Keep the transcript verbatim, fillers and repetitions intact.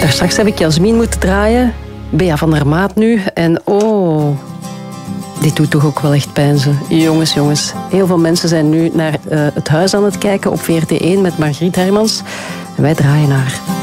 Daar straks heb ik Jasmin moeten draaien. Bea van der Maat nu. En oh, dit doet toch ook wel echt pijn. Ze. Jongens, jongens. Heel veel mensen zijn nu naar uh, het huis aan het kijken op V R T één met Margriet Hermans. En wij draaien naar